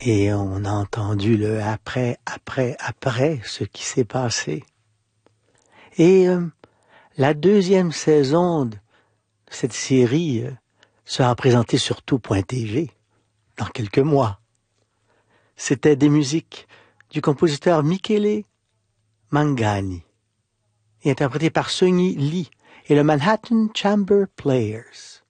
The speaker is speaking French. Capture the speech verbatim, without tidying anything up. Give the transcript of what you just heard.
Et on a entendu le après, après, après ce qui s'est passé. Et euh, la deuxième saison de cette série euh, sera présentée sur tout point T V dans quelques mois. C'était des musiques du compositeur Michele Mangani et interprétées par Sunny Lee et le Manhattan Chamber Players.